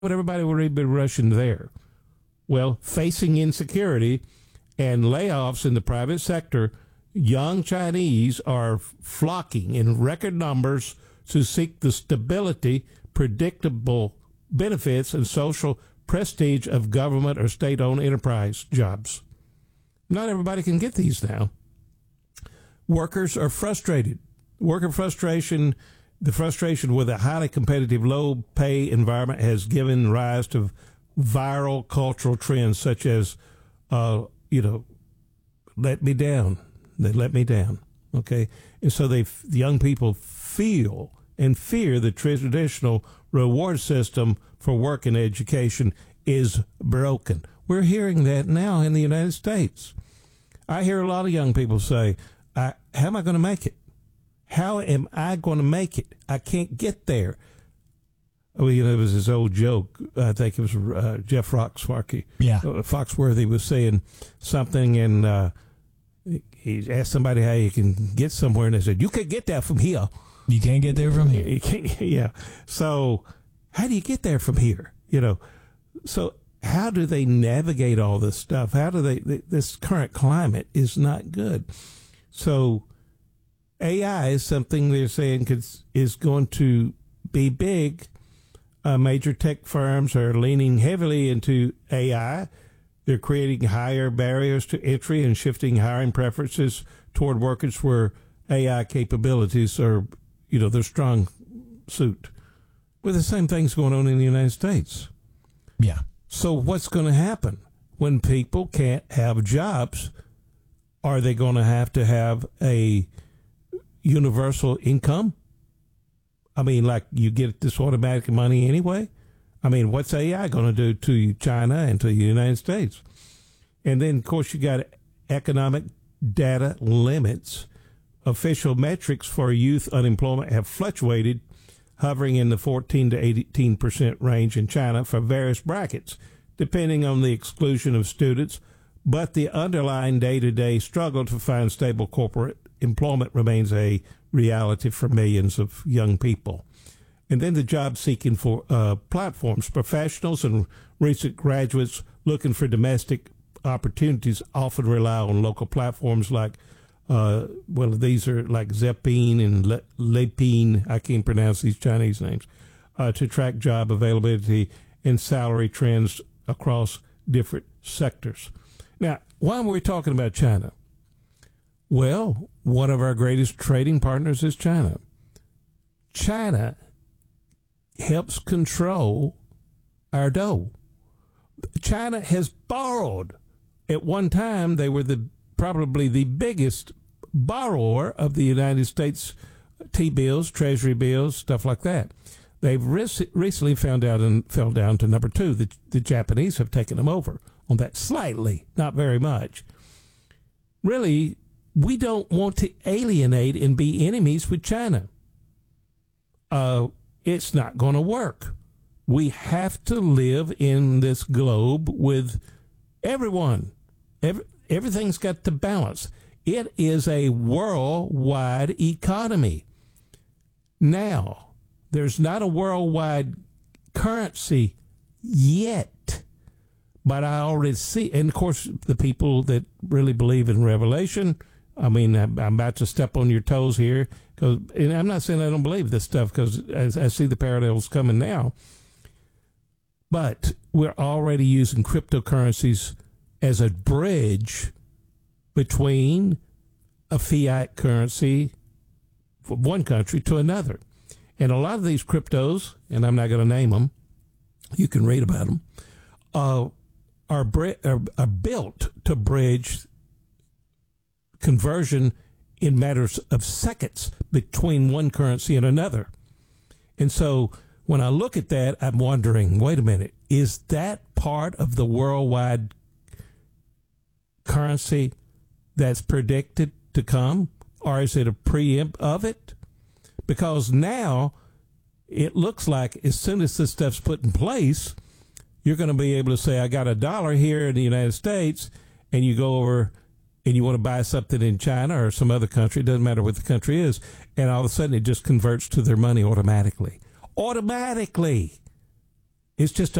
would everybody already be rushing there? Well, facing insecurity and layoffs in the private sector, young Chinese are flocking in record numbers to seek the stability, predictable benefits, and social prestige of government or state-owned enterprise jobs. Not everybody can get these now. Workers are frustrated. Worker frustration, the frustration with a highly competitive, low-pay environment has given rise to viral cultural trends such as, let me down. They let me down. Okay? And so the young people feel and fear the traditional reward system for work and education is broken. We're hearing that now in the United States. I hear a lot of young people say, how am I going to make it? How am I going to make it? I can't get there. Well, it was this old joke. I think it was Jeff Foxworthy. Yeah. Foxworthy was saying something, and he asked somebody how you can get somewhere, and they said, you can't get that from here. You can't get there from here. You can't, yeah. So how do you get there from here? So how do they navigate all this stuff? How do this current climate is not good. So AI is something they're saying is going to be big. Major tech firms are leaning heavily into AI. They're creating higher barriers to entry and shifting hiring preferences toward workers where AI capabilities are, their strong suit. With the same things going on in the United States. Yeah. So what's going to happen when people can't have jobs? Are they going to have a universal income? I mean, like you get this automatic money anyway? I mean, what's AI going to do to China and to the United States? And then, of course, you got economic data limits. Official metrics for youth unemployment have fluctuated, hovering in the 14 to 18% range in China for various brackets, depending on the exclusion of students. But the underlying day-to-day struggle to find stable corporate employment remains a reality for millions of young people. And then the job seeking for platforms. Professionals and recent graduates looking for domestic opportunities often rely on local platforms like, these are like Zepin and Lepin, I can't pronounce these Chinese names, to track job availability and salary trends across different sectors. Now, why are we talking about China? Well, one of our greatest trading partners is China. China helps control our dough. China has borrowed. At one time, they were probably the biggest borrower of the United States T-bills, Treasury bills, stuff like that. They've recently fell down to number 2. The Japanese have taken them over on that slightly, not very much. Really, we don't want to alienate and be enemies with China. It's not going to work. We have to live in this globe with everyone. Everything's got to balance. It is a worldwide economy. Now, there's not a worldwide currency yet, but I already see, and of course, the people that really believe in Revelation, I mean, I'm about to step on your toes here, and I'm not saying I don't believe this stuff, because I see the parallels coming now, but we're already using cryptocurrencies as a bridge between a fiat currency from one country to another. And a lot of these cryptos, and I'm not going to name them, you can read about them, are built to bridge conversion in matters of seconds between one currency and another. And so when I look at that, I'm wondering, wait a minute, is that part of the worldwide currency that's predicted to come, or is it a preempt of it? Because now it looks like as soon as this stuff's put in place, you're going to be able to say, I got $1 here in the United States, and you go over and you want to buy something in China or some other country, it doesn't matter what the country is, and all of a sudden it just converts to their money automatically. Automatically. It's just